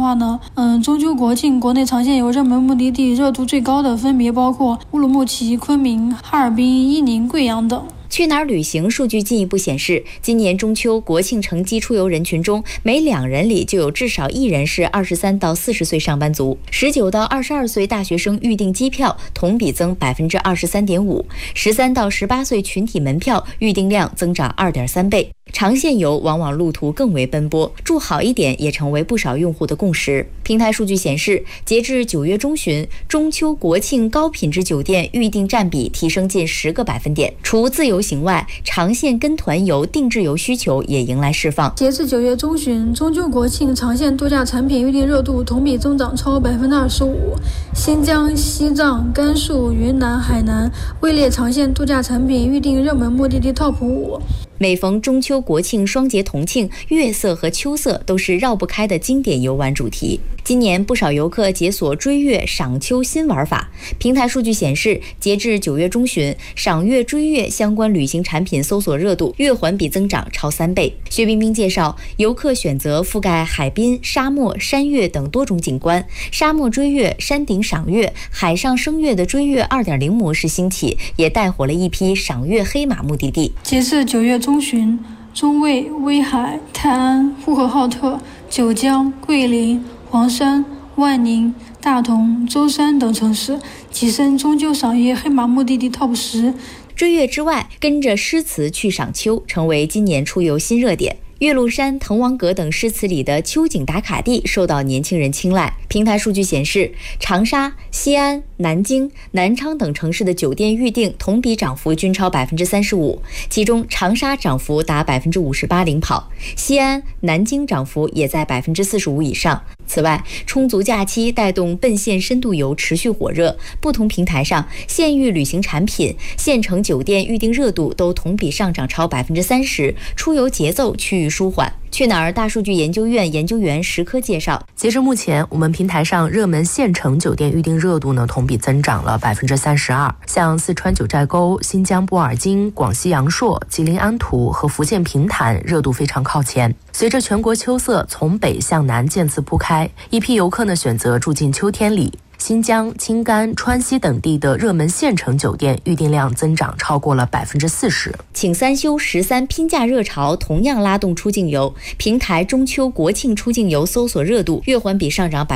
话呢，中秋国庆国内长线游热门目的地热度最高的分别包括乌鲁木齐、昆明、哈尔滨、伊宁、贵阳等。 去哪儿旅行数据进一步显示，今年中秋国庆乘机出游人群中，每2人里就有至少1人是23到40岁上班族，19到22岁大学生预订机票同比增 23.5%， 13到18岁群体门票预订量增长 2.3倍。长线游往往路途更为奔波，住好一点也成为不少用户的共识。平台数据显示，截至9月中旬，中秋国庆高品质酒店预订占比提升近10个百分点。除自由行外，长线跟团游、定制游需求也迎来释放。 截至9月中旬，中秋国庆长线度假产品预订热度同比增长超25%，新疆、西藏、甘肃、云南、海南位列长线度假产品预订热门目的地 TOP 5。 每逢中秋国庆双节同庆，月色和秋色都是绕不开的经典游玩主题。今年不少游客解锁追月、赏秋新玩法。平台数据显示，截至9月中旬，赏月、追月相关旅行产品搜索热度月环比增长超3倍。薛冰冰介绍，游客选择覆盖海滨、沙漠、山岳等多种景观，沙漠追月、山顶赏月、海上升月的追月 2.0 模式兴起，也带火了一批赏月黑马目的地。 截至9月中旬，中卫、威海、泰安、呼和浩特、九江、桂林、黄山、万宁、大同、舟山等城市跻身中秋赏月黑马目的地 TOP 10。 追月之外，跟着诗词去赏秋成为今年出游新热点。岳麓山、滕王阁等诗词里的秋景打卡地受到年轻人青睐。平台数据显示，长沙、西安、南京、南昌等城市的酒店预订同比涨幅均超 35%， 其中长沙涨幅达 58%领跑，西安、南京涨幅也在 45% 以上。此外，充足假期带动奔现深度游持续火热，不同平台上县域旅行产品、县城酒店预订热度都同比上涨超 30%， 出游节奏趋于舒缓。去哪儿大数据研究院研究员石科介绍， 截至目前，我们平台上热门县城酒店预订热度同比增长了 32%， 像四川九寨沟、新疆布尔津、广西阳朔、吉林安图和福建平潭热度非常靠前。随着全国秋色从北向南渐次铺开，一批游客选择住进秋天里。新疆、青甘、川西等地的热门县城酒店预订量增长超过了 40%。 请3休13拼假热潮同样拉动出境游，平台中秋国庆出境游搜索热度月环比上涨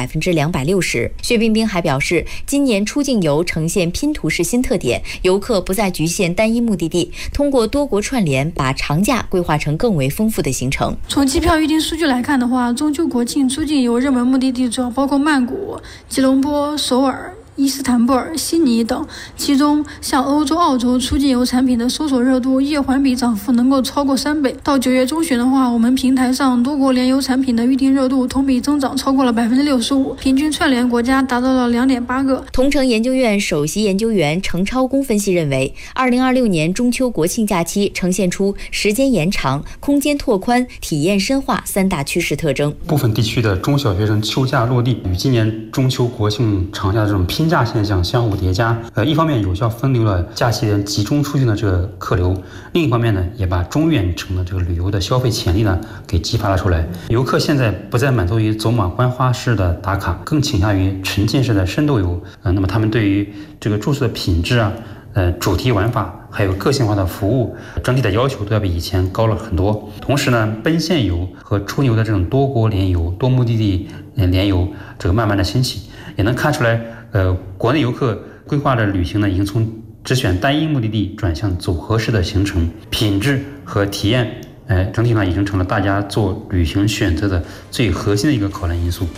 260%。 薛冰冰还表示，今年出境游呈现拼图式新特点，游客不再局限单一目的地，通过多国串联，把长假规划成更为丰富的行程。 从机票预订数据来看的话，中秋国庆出境游热门目的地主要包括曼谷、吉隆坡、首尔、伊斯坦布尔、悉尼等，其中像欧洲、澳洲出境游产品的搜索热度月环比涨幅能够超过3倍。到9月中旬的话，我们平台上多国联游产品的预订热度同比增长超过了 65%， 平均串联国家达到了 2.8个。 同城研究院首席研究员程超公分析认为，2026年中秋国庆假期呈现出时间延长、空间拓宽、体验深化3大趋势特征。 部分地区的中小学生秋假落地，与今年中秋国庆长假的这种拼假现象相互叠加，一方面有效分流了假期人集中出行的这个客流，另一方面呢，也把中远程的这个旅游的消费潜力呢给激发了出来。游客现在不再满足于走马观花式的打卡，更倾向于沉浸式的深度游。那么他们对于这个住宿的品质啊、主题玩法还有个性化的服务，整体的要求都要比以前高了很多。同时呢，奔现游和出游的这种多国联游、多目的地联游，这个慢慢的兴起，也能看出来，国内游客规划的旅行呢，已经从只选单一目的地转向组合式的行程，品质和体验，整体上已经成了大家做旅行选择的最核心的一个考量因素。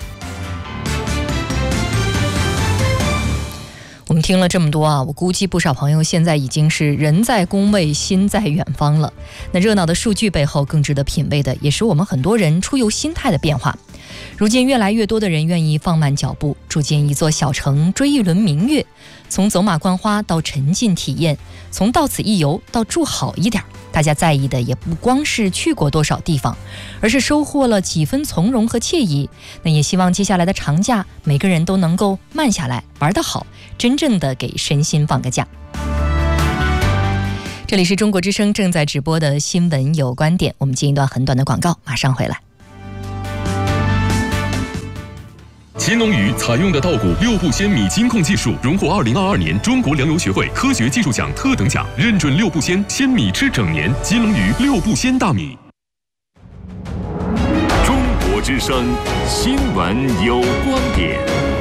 我们听了这么多啊，我估计不少朋友现在已经是人在工位心在远方了。那热闹的数据背后，更值得品味的也是我们很多人出游心态的变化。如今越来越多的人愿意放慢脚步，住进一座小城，追一轮明月，从走马观花到沉浸体验，从到此一游到住好一点。大家在意的也不光是去过多少地方，而是收获了几分从容和惬意。那也希望接下来的长假，每个人都能够慢下来，玩得好，真正的给身心放个假。这里是中国之声正在直播的新闻有观点，我们进一段很短的广告，马上回来。 乾隆鱼采用的稻谷6步鲜米金控技术，荣获2022年中国粮油学会科学技术奖特等奖，认准6步鲜米吃整年。乾隆鱼6步鲜大米。中国之声新闻有观点。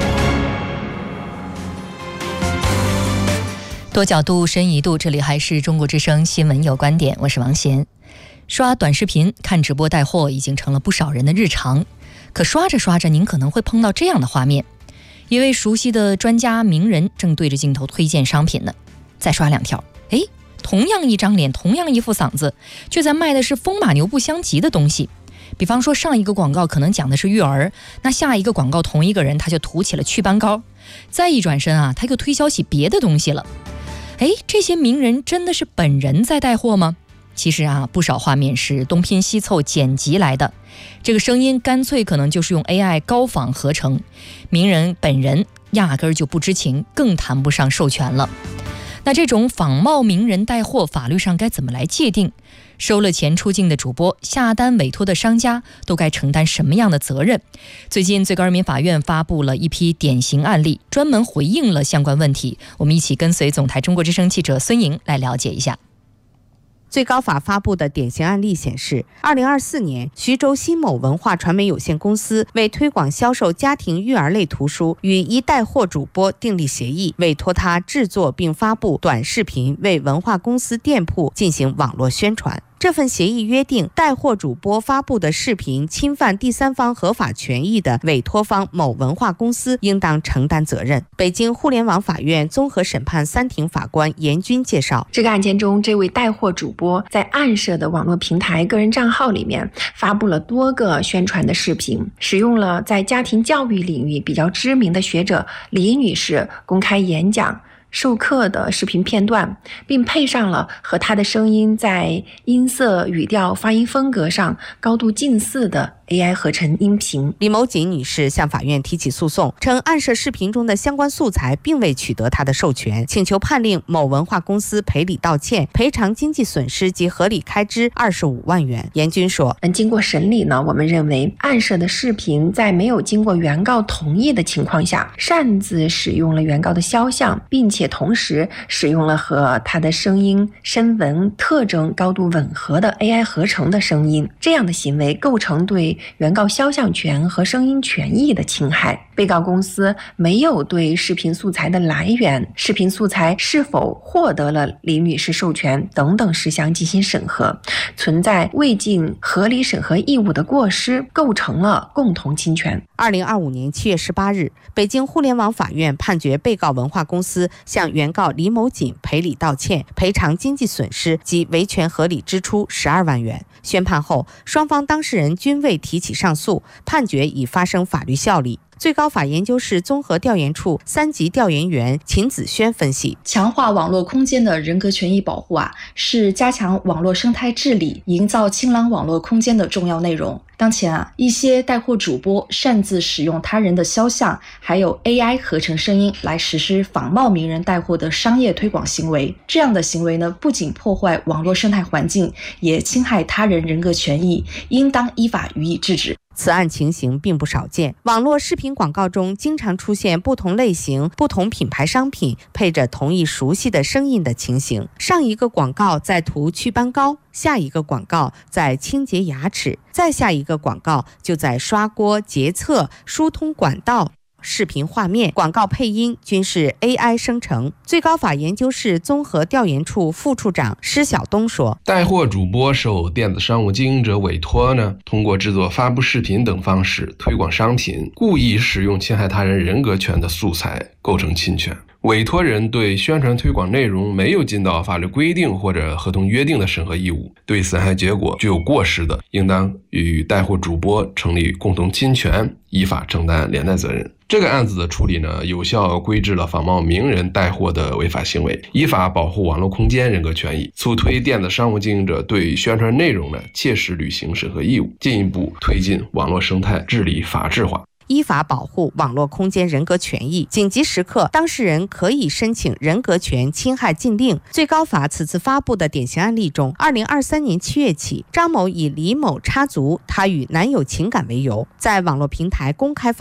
多角度深一度，这里还是中国之声新闻有观点，我是王贤。刷短视频、看直播带货已经成了不少人的日常，可刷着刷着，您可能会碰到这样的画面：一位熟悉的专家名人正对着镜头推荐商品呢，再刷2条，同样一张脸，同样一副嗓子，却在卖的是风马牛不相及的东西。比方说上一个广告可能讲的是育儿，那下一个广告同一个人他就涂起了祛斑膏，再一转身他又推销起别的东西了。这些名人真的是本人在带货吗？其实不少画面是东拼西凑剪辑来的，这个声音干脆可能就是用 AI 高仿合成，名人本人压根儿就不知情，更谈不上授权了。那这种仿冒名人带货，法律上该怎么来界定？收了钱出镜的主播，下单委托的商家都该承担什么样的责任？最近最高人民法院发布了一批典型案例，专门回应了相关问题。我们一起跟随总台中国之声记者孙莹来了解一下。 最高法发布的典型案例显示，2024年，徐州新某文化传媒有限公司为推广销售家庭育儿类图书，与一带货主播订立协议，委托他制作并发布短视频，为文化公司店铺进行网络宣传。这份协议约定，带货主播发布的视频侵犯第三方合法权益的委托方某文化公司应当承担责任。北京互联网法院综合审判3庭法官严军介绍， 这个案件中，这位带货主播在暗设的网络平台个人账号里面发布了多个宣传的视频，使用了在家庭教育领域比较知名的学者李女士公开演讲授课的视频片段，并配上了和她的声音在音色、语调、发音风格上高度近似的 AI 合成音频。 李某锦女士向法院提起诉讼，称暗设视频中的相关素材并未取得她的授权，请求判令某文化公司赔礼道歉，赔偿经济损失及合理开支25万元。严军说， 经过审理呢，我们认为暗设的视频在没有经过原告同意的情况下，擅自使用了原告的肖像，并且同时使用了和他的声音、声纹特征高度吻合的 AI 合成的声音，这样的行为构成对原告肖像权和声音权益的侵害。被告公司没有对视频素材的来源、视频素材是否获得了李女士授权等等事项进行审核，存在未尽合理审核义务的过失，构成了共同侵权。 2025年7月18日，北京互联网法院判决被告文化公司向原告李某锦赔礼道歉，赔偿经济损失及维权合理支出12万元。宣判后，双方当事人均未提起上诉，判决已发生法律效力。最高法研究室综合调研处3级调研员秦子轩分析， 强化网络空间的人格权益保护是加强网络生态治理、营造清朗网络空间的重要内容。当前一些带货主播擅自使用他人的肖像，还有 AI 合成声音来实施仿冒名人带货的商业推广行为。这样的行为呢，不仅破坏网络生态环境，也侵害他人人格权益，应当依法予以制止。 此案情形并不少见，网络视频广告中经常出现不同类型、不同品牌商品配着同一熟悉的声音的情形。上一个广告在涂祛斑膏，下一个广告在清洁牙齿，再下一个广告就在刷锅、洁厕、疏通管道。视频画面、广告配音均是 AI 生成。最高法研究室综合调研处副处长施晓东说， 带货主播受电子商务经营者委托通过制作、发布视频等方式推广商品，故意使用侵害他人人格权的素材，构成侵权。委托人对宣传推广内容没有尽到法律规定或者合同约定的审核义务，对损害结果具有过失的，应当与带货主播成立共同侵权，依法承担连带责任。这个案子的处理有效规制了仿冒名人带货的违法行为，依法保护网络空间人格权益，促推电子商务经营者对宣传内容切实履行审核义务，进一步推进网络生态治理法治化。 依法保护网络空间人格权益，紧急时刻，当事人可以申请人格权侵害禁令。最高法此次发布的典型案例中，2023年7月起，张某以李某插足他与男友情感为由，在网络平台公开放